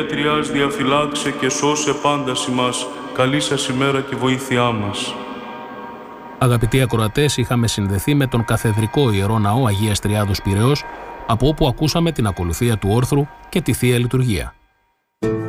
Τριάς διαφυλάξε και σώσε πάντα ημάς. Καλή σας ημέρα και βοήθειά μας. Αγαπητοί ακροατές, είχαμε συνδεθεί με τον Καθεδρικό Ιερό Ναό Αγίας Τριάδος Πειραιώς, από όπου ακούσαμε την ακολουθία του όρθρου και τη Θεία Λειτουργία.